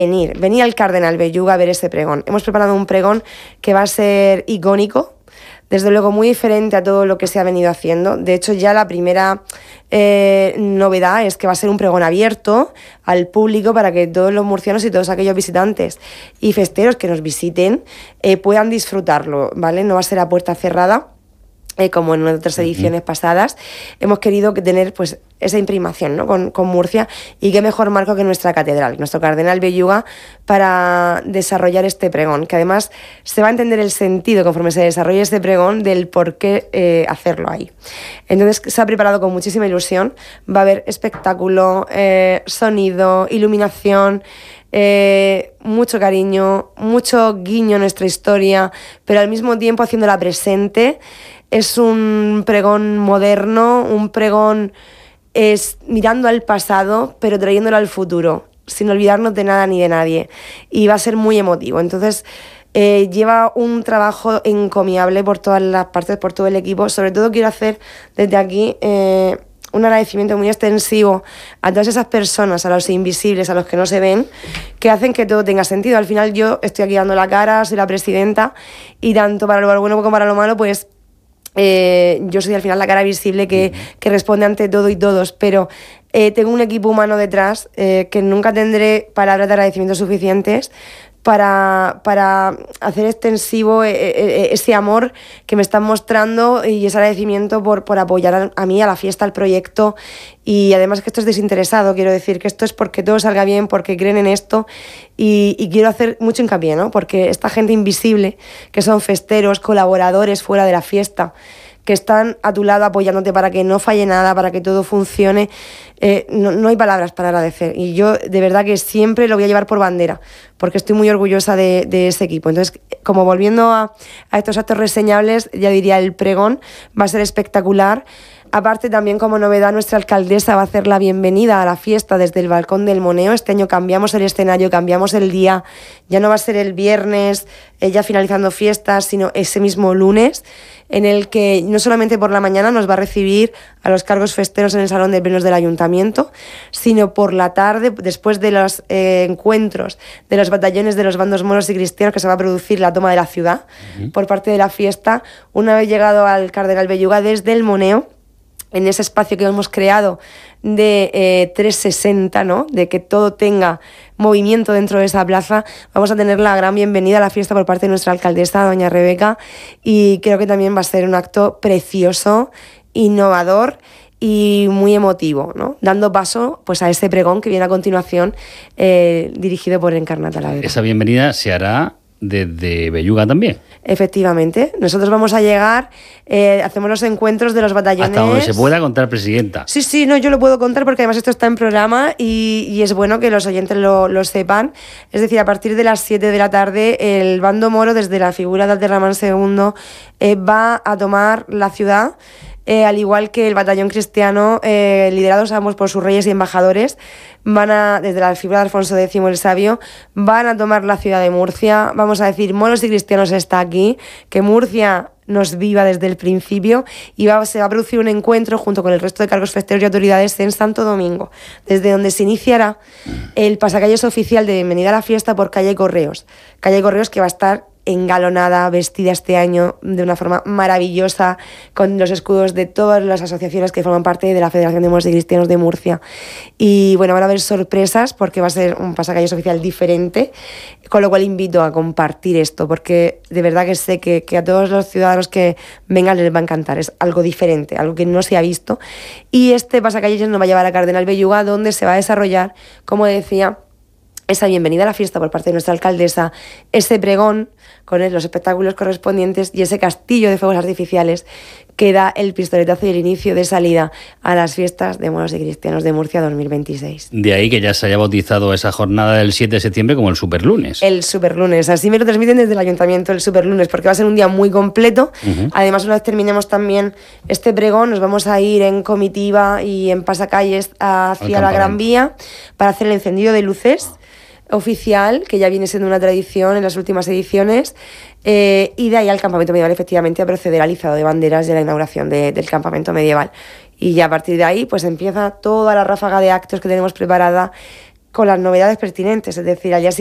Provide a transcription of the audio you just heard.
venir al Cardenal Belluga a ver este pregón. Hemos preparado un pregón que va a ser icónico, desde luego muy diferente a todo lo que se ha venido haciendo. De hecho, ya la primera novedad es que va a ser un pregón abierto al público para que todos los murcianos y todos aquellos visitantes y festeros que nos visiten puedan disfrutarlo, ¿vale? No va a ser a puerta cerrada, como en otras ediciones pasadas. Hemos querido tener pues esa imprimación, ¿no? con Murcia, y qué mejor marco que nuestra catedral, nuestro Cardenal Belluga, para desarrollar este pregón, que además se va a entender el sentido conforme se desarrolle este pregón del por qué hacerlo ahí. Entonces se ha preparado con muchísima ilusión, va a haber espectáculo, sonido, iluminación, mucho cariño, mucho guiño a nuestra historia, pero al mismo tiempo haciéndola presente. Es un pregón moderno, un pregón mirando al pasado, pero trayéndolo al futuro, sin olvidarnos de nada ni de nadie. Y va a ser muy emotivo. Entonces, lleva un trabajo encomiable por todas las partes, por todo el equipo. Sobre todo quiero hacer desde aquí un agradecimiento muy extensivo a todas esas personas, a los invisibles, a los que no se ven, que hacen que todo tenga sentido. Al final yo estoy aquí dando la cara, soy la presidenta, y tanto para lo bueno como para lo malo, pues yo soy al final la cara visible que responde ante todo y todos, pero tengo un equipo humano detrás que nunca tendré palabras de agradecimiento suficientes para hacer extensivo ese amor que me están mostrando y ese agradecimiento por apoyar a mí, a la fiesta, al proyecto. Y además que esto es desinteresado, quiero decir que esto es porque todo salga bien, porque creen en esto, y quiero hacer mucho hincapié, ¿no? Porque esta gente invisible, que son festeros, colaboradores fuera de la fiesta, que están a tu lado apoyándote para que no falle nada, para que todo funcione, no hay palabras para agradecer. Y yo de verdad que siempre lo voy a llevar por bandera, porque estoy muy orgullosa de ese equipo. Entonces, como volviendo a estos actos reseñables, ya diría el pregón va a ser espectacular. Aparte, también como novedad, nuestra alcaldesa va a hacer la bienvenida a la fiesta desde el balcón del Moneo. Este año cambiamos el escenario, cambiamos el día. Ya no va a ser el viernes, ya finalizando fiestas, sino ese mismo lunes, en el que no solamente por la mañana nos va a recibir a los cargos festeros en el Salón de Plenos del Ayuntamiento, sino por la tarde, después de los encuentros de los batallones de los bandos moros y cristianos, que se va a producir la toma de la ciudad por parte de la fiesta, una vez llegado al Cardenal Belluga desde el Moneo, en ese espacio que hemos creado de 360, ¿no? De que todo tenga movimiento dentro de esa plaza, vamos a tener la gran bienvenida a la fiesta por parte de nuestra alcaldesa, doña Rebeca, y creo que también va a ser un acto precioso, innovador y muy emotivo, ¿no? Dando paso pues a este pregón que viene a continuación, dirigido por Encarna Talavera. Esa bienvenida se hará desde Belluga también. Efectivamente. Nosotros vamos a llegar, hacemos los encuentros de los batallones. Hasta donde se pueda contar, presidenta. Sí, no, yo lo puedo contar porque además esto está en programa y es bueno que los oyentes lo sepan. Es decir, a partir de las 7 de la tarde, el bando moro, desde la figura de Abderramán II, va a tomar la ciudad. Al igual que el batallón cristiano, liderados ambos por sus reyes y embajadores, desde la figura de Alfonso X el Sabio, van a tomar la ciudad de Murcia. Vamos a decir, moros y cristianos está aquí, que Murcia nos viva desde el principio, y se va a producir un encuentro junto con el resto de cargos festeros y autoridades en Santo Domingo, desde donde se iniciará el pasacalles oficial de bienvenida a la fiesta por calle Correos que va a estar engalonada, vestida este año de una forma maravillosa, con los escudos de todas las asociaciones que forman parte de la Federación de Moros y Cristianos de Murcia. Y bueno, van a haber sorpresas porque va a ser un pasacalles oficial diferente, con lo cual invito a compartir esto, porque de verdad que sé que a todos los ciudadanos que vengan les va a encantar. Es algo diferente, algo que no se ha visto. Y este pasacalles nos va a llevar a Cardenal Belluga, donde se va a desarrollar, como decía, esa bienvenida a la fiesta por parte de nuestra alcaldesa, ese pregón con los espectáculos correspondientes y ese castillo de fuegos artificiales que da el pistoletazo y el inicio de salida a las fiestas de moros y cristianos de Murcia 2026. De ahí que ya se haya bautizado esa jornada del 7 de septiembre como el Superlunes. El Superlunes, así me lo transmiten desde el Ayuntamiento, el Superlunes, porque va a ser un día muy completo. Además, una vez terminemos también este pregón, nos vamos a ir en comitiva y en pasacalles hacia la Gran Vía para hacer el encendido de luces oficial, que ya viene siendo una tradición en las últimas ediciones, y de ahí al campamento medieval, efectivamente, a proceder al izado de banderas y a la inauguración del campamento medieval. Y ya a partir de ahí pues empieza toda la ráfaga de actos que tenemos preparada con las novedades pertinentes, es decir, al día